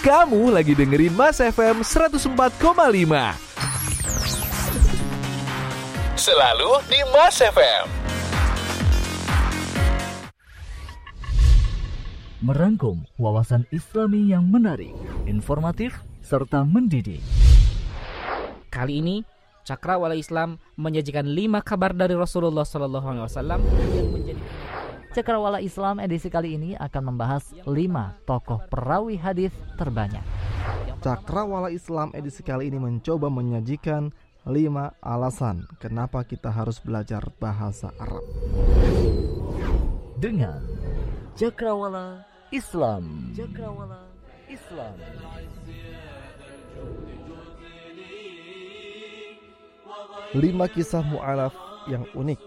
Kamu lagi dengerin Mas FM 104,5. Selalu di Mas FM. Merangkum wawasan Islami yang menarik, informatif, serta mendidik. Kali ini Cakrawala Islam menyajikan 5 kabar dari Rasulullah SAW yang menjadi Cakrawala Islam edisi kali ini akan membahas 5 tokoh perawi hadis terbanyak. Cakrawala Islam edisi kali ini mencoba menyajikan 5 alasan kenapa kita harus belajar bahasa Arab. Dengan Cakrawala Islam. Cakrawala Islam. 5 kisah mu'alaf yang unik.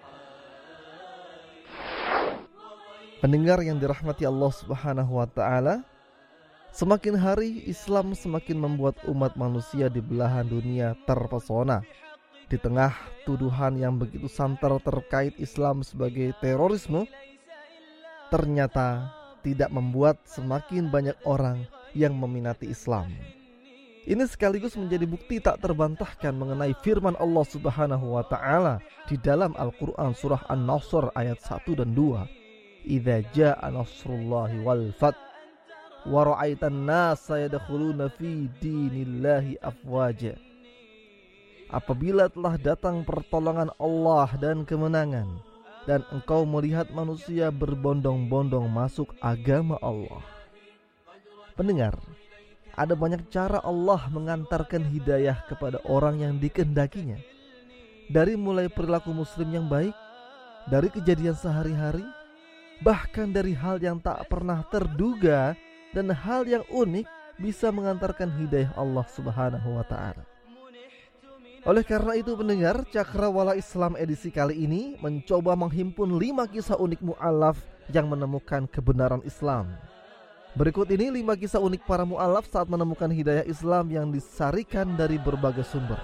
Pendengar yang dirahmati Allah Subhanahu wa taala, semakin hari Islam semakin membuat umat manusia di belahan dunia terpesona. Di tengah tuduhan yang begitu santer terkait Islam sebagai terorisme, ternyata tidak membuat semakin banyak orang yang meminati Islam. Ini sekaligus menjadi bukti tak terbantahkan mengenai firman Allah Subhanahu wa taala di dalam Al-Qur'an surah An-Nasr ayat 1 dan 2. Idza jaa nasrullahi wal fath wa ra'aitan nasa yadkhuluna fi dinillahi afwaja. Apabila telah datang pertolongan Allah dan kemenangan, dan engkau melihat manusia berbondong-bondong masuk agama Allah. Pendengar, ada banyak cara Allah mengantarkan hidayah kepada orang yang dikehendakinya. Dari mulai perilaku muslim yang baik, dari kejadian sehari-hari, bahkan dari hal yang tak pernah terduga dan hal yang unik bisa mengantarkan hidayah Allah Subhanahu wa ta'ala. Oleh karena itu pendengar, Cakrawala Islam edisi kali ini mencoba menghimpun 5 kisah unik mu'alaf yang menemukan kebenaran Islam. Berikut ini 5 kisah unik para mu'alaf saat menemukan hidayah Islam yang disarikan dari berbagai sumber.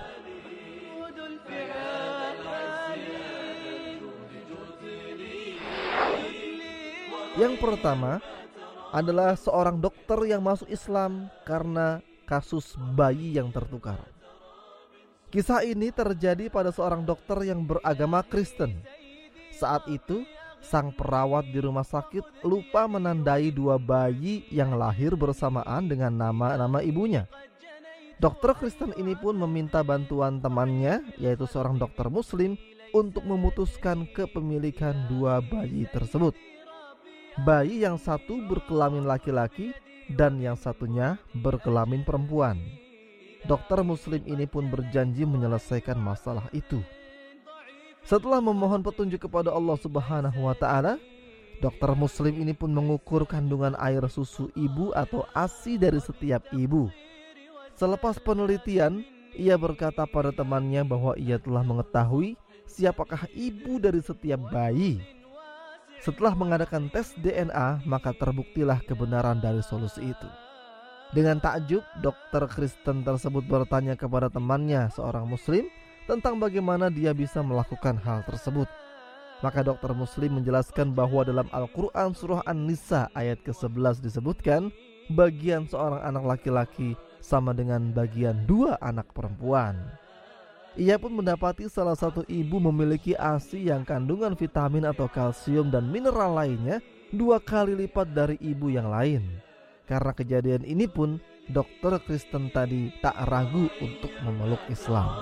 Yang pertama adalah seorang dokter yang masuk Islam karena kasus bayi yang tertukar. Kisah ini terjadi pada seorang dokter yang beragama Kristen. Saat itu, sang perawat di rumah sakit lupa menandai 2 bayi yang lahir bersamaan dengan nama-nama ibunya. Dokter Kristen ini pun meminta bantuan temannya, yaitu seorang dokter Muslim, untuk memutuskan kepemilikan 2 bayi tersebut. Bayi yang satu berkelamin laki-laki dan yang satunya berkelamin perempuan. Dokter Muslim ini pun berjanji menyelesaikan masalah itu. Setelah memohon petunjuk kepada Allah Subhanahu wa ta'ala, dokter Muslim ini pun mengukur kandungan air susu ibu atau ASI dari setiap ibu. Selepas penelitian, ia berkata pada temannya bahwa ia telah mengetahui siapakah ibu dari setiap bayi. Setelah mengadakan tes DNA, maka terbuktilah kebenaran dari solusi itu. Dengan takjub, dokter Kristen tersebut bertanya kepada temannya, seorang Muslim, tentang bagaimana dia bisa melakukan hal tersebut. Maka dokter Muslim menjelaskan bahwa dalam Al-Quran surah An-Nisa ayat ke-11 disebutkan, bagian seorang anak laki-laki sama dengan bagian 2 anak perempuan. Ia pun mendapati salah satu ibu memiliki ASI yang kandungan vitamin atau kalsium dan mineral lainnya 2 kali lipat dari ibu yang lain. Karena kejadian ini pun dokter Kristen tadi tak ragu untuk memeluk Islam.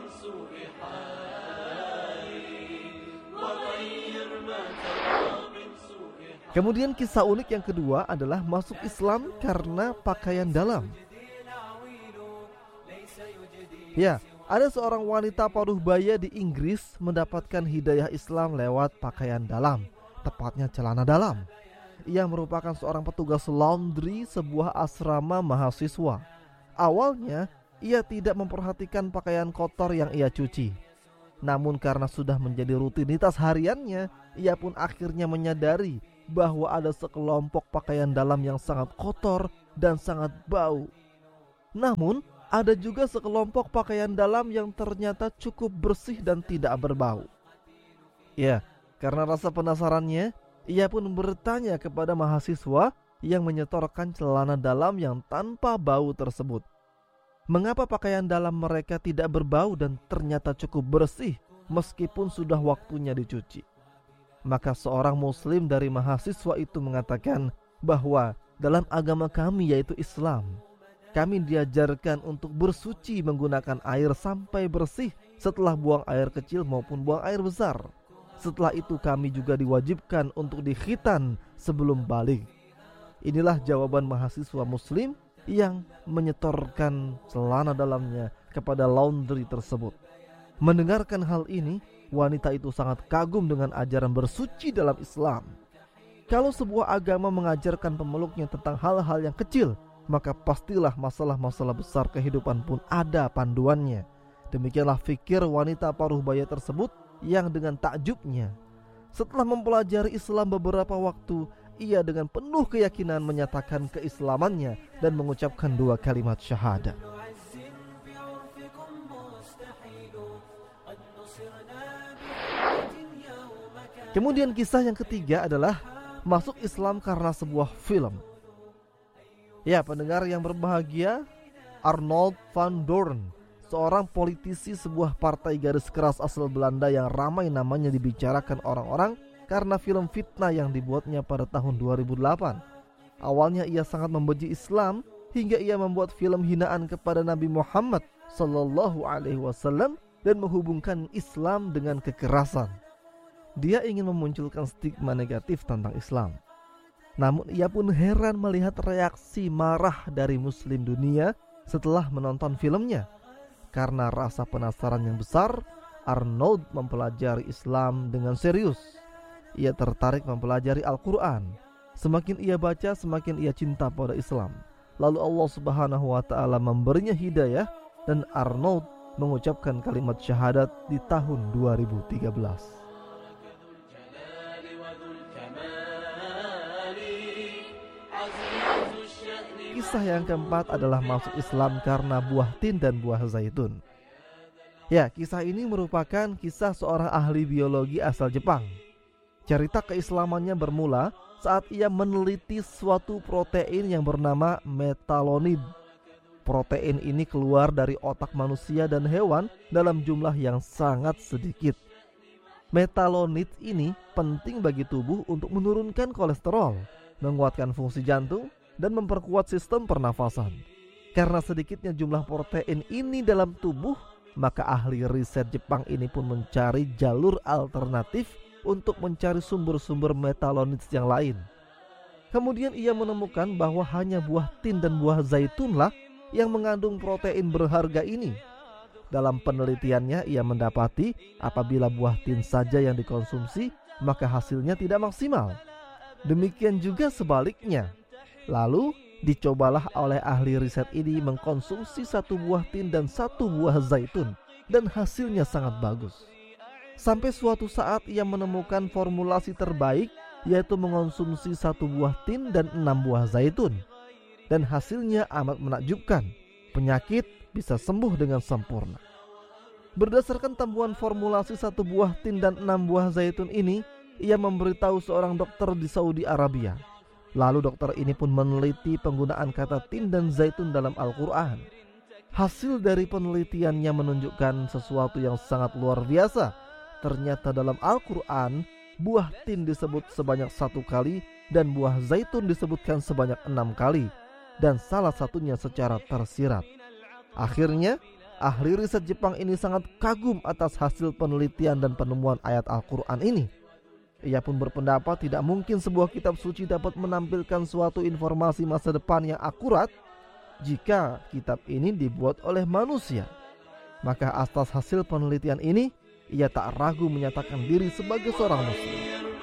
Kemudian kisah unik yang kedua adalah masuk Islam karena pakaian dalam. Ya, ada seorang wanita paruh baya di Inggris mendapatkan hidayah Islam lewat pakaian dalam, tepatnya celana dalam. Ia merupakan seorang petugas laundry sebuah asrama mahasiswa. Awalnya, ia tidak memperhatikan pakaian kotor yang ia cuci. Namun karena sudah menjadi rutinitas hariannya, ia pun akhirnya menyadari bahwa ada sekelompok pakaian dalam yang sangat kotor dan sangat bau. Namun, ada juga sekelompok pakaian dalam yang ternyata cukup bersih dan tidak berbau. Ya, karena rasa penasarannya, ia pun bertanya kepada mahasiswa yang menyetorkan celana dalam yang tanpa bau tersebut. Mengapa pakaian dalam mereka tidak berbau dan ternyata cukup bersih meskipun sudah waktunya dicuci? Maka seorang muslim dari mahasiswa itu mengatakan bahwa dalam agama kami yaitu Islam, kami diajarkan untuk bersuci menggunakan air sampai bersih setelah buang air kecil maupun buang air besar. Setelah itu kami juga diwajibkan untuk dikhitan sebelum balik. Inilah jawaban mahasiswa muslim yang menyetorkan celana dalamnya kepada laundry tersebut. Mendengarkan hal ini, wanita itu sangat kagum dengan ajaran bersuci dalam Islam. Kalau sebuah agama mengajarkan pemeluknya tentang hal-hal yang kecil, maka pastilah masalah-masalah besar kehidupan pun ada panduannya. Demikianlah fikir wanita paruh baya tersebut yang dengan takjubnya, setelah mempelajari Islam beberapa waktu, ia dengan penuh keyakinan menyatakan keislamannya dan mengucapkan 2 kalimat syahadat. Kemudian kisah yang ketiga adalah masuk Islam karena sebuah film. Ya, pendengar yang berbahagia, Arnold van Doorn, seorang politisi sebuah partai garis keras asal Belanda yang ramai namanya dibicarakan orang-orang karena film fitnah yang dibuatnya pada tahun 2008. Awalnya ia sangat membenci Islam hingga ia membuat film hinaan kepada Nabi Muhammad SAW dan menghubungkan Islam dengan kekerasan. Dia ingin memunculkan stigma negatif tentang Islam. Namun ia pun heran melihat reaksi marah dari muslim dunia setelah menonton filmnya. Karena rasa penasaran yang besar, Arnold mempelajari Islam dengan serius. Ia tertarik mempelajari Al-Quran. Semakin ia baca, semakin ia cinta pada Islam. Lalu Allah Subhanahu wa Ta'ala memberinya hidayah dan Arnold mengucapkan kalimat syahadat di tahun 2013. Kisah yang keempat adalah masuk Islam karena buah tin dan buah zaitun. Ya, kisah ini merupakan kisah seorang ahli biologi asal Jepang. Cerita keislamannya bermula saat ia meneliti suatu protein yang bernama metalonid. Protein ini keluar dari otak manusia dan hewan dalam jumlah yang sangat sedikit. Metalonid ini penting bagi tubuh untuk menurunkan kolesterol, menguatkan fungsi jantung, dan memperkuat sistem pernafasan. Karena sedikitnya jumlah protein ini dalam tubuh, maka ahli riset Jepang ini pun mencari jalur alternatif untuk mencari sumber-sumber metalonid yang lain. Kemudian ia menemukan bahwa hanya buah tin dan buah zaitunlah yang mengandung protein berharga ini. Dalam penelitiannya ia mendapati apabila buah tin saja yang dikonsumsi, maka hasilnya tidak maksimal. Demikian juga sebaliknya. Lalu dicobalah oleh ahli riset ini mengkonsumsi 1 buah tin dan 1 buah zaitun, dan hasilnya sangat bagus. Sampai suatu saat ia menemukan formulasi terbaik, yaitu mengonsumsi 1 buah tin dan 6 buah zaitun. Dan hasilnya amat menakjubkan, penyakit bisa sembuh dengan sempurna. Berdasarkan temuan formulasi 1 buah tin dan 6 buah zaitun ini, ia memberitahu seorang dokter di Saudi Arabia. Lalu dokter ini pun meneliti penggunaan kata tin dan zaitun dalam Al-Quran. Hasil dari penelitiannya menunjukkan sesuatu yang sangat luar biasa. Ternyata dalam Al-Quran, buah tin disebut sebanyak 1 kali dan buah zaitun disebutkan sebanyak 6 kali. Dan salah satunya secara tersirat. Akhirnya, ahli riset Jepang ini sangat kagum atas hasil penelitian dan penemuan ayat Al-Quran ini. Ia pun berpendapat tidak mungkin sebuah kitab suci dapat menampilkan suatu informasi masa depan yang akurat jika kitab ini dibuat oleh manusia. Maka atas hasil penelitian ini, ia tak ragu menyatakan diri sebagai seorang muslim.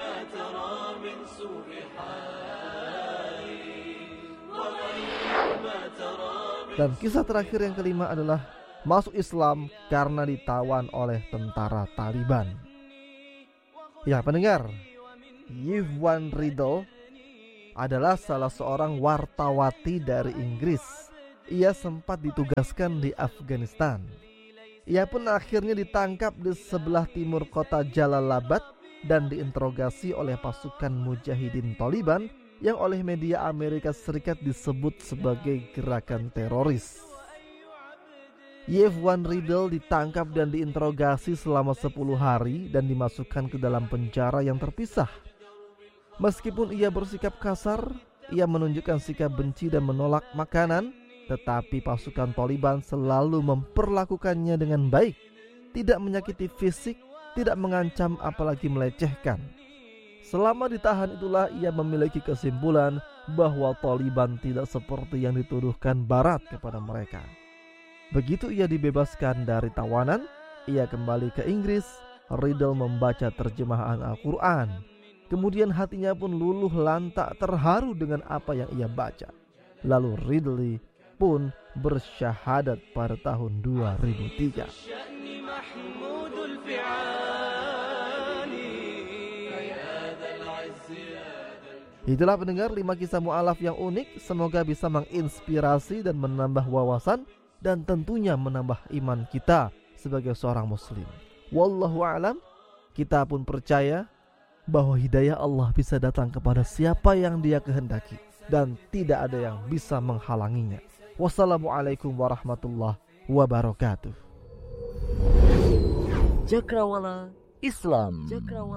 Dan kisah terakhir yang kelima adalah masuk Islam karena ditawan oleh tentara Taliban. Ya pendengar, Yvonne Riddle adalah salah seorang wartawati dari Inggris. Ia sempat ditugaskan di Afghanistan. Ia pun akhirnya ditangkap di sebelah timur kota Jalalabad dan diinterogasi oleh pasukan mujahidin Taliban yang oleh media Amerika Serikat disebut sebagai gerakan teroris. Yevwan Riddle ditangkap dan diinterogasi selama 10 hari dan dimasukkan ke dalam penjara yang terpisah. Meskipun ia bersikap kasar, ia menunjukkan sikap benci dan menolak makanan, tetapi pasukan Taliban selalu memperlakukannya dengan baik, tidak menyakiti fisik, tidak mengancam apalagi melecehkan. Selama ditahan itulah ia memiliki kesimpulan bahwa Taliban tidak seperti yang dituduhkan Barat kepada mereka. Begitu ia dibebaskan dari tawanan, ia kembali ke Inggris. Riddle membaca terjemahan Al-Quran. Kemudian hatinya pun luluh lantak terharu dengan apa yang ia baca. Lalu Riddle pun bersyahadat pada tahun 2003. Itulah pendengar 5 kisah mu'alaf yang unik. Semoga bisa menginspirasi dan menambah wawasan, dan tentunya menambah iman kita sebagai seorang muslim. Wallahu a'lam. Kita pun percaya bahwa hidayah Allah bisa datang kepada siapa yang Dia kehendaki, dan tidak ada yang bisa menghalanginya. Wassalamualaikum warahmatullahi wabarakatuh. Cakrawala Islam.